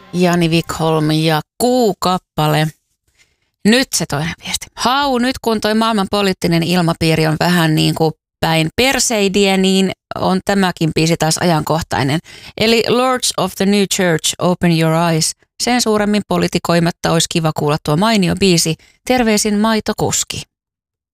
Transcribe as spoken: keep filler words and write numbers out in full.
Jani Wikholm ja Kuukappale. Nyt se toinen viesti. Hau, nyt kun toi maailman poliittinen ilmapiiri on vähän niin kuin päin perseidiä, niin on tämäkin biisi taas ajankohtainen. Eli Lords of the New Church, Open Your Eyes. Sen suuremmin politikoimatta olisi kiva kuulla tuo mainio biisi. Terveisin Maitokuski.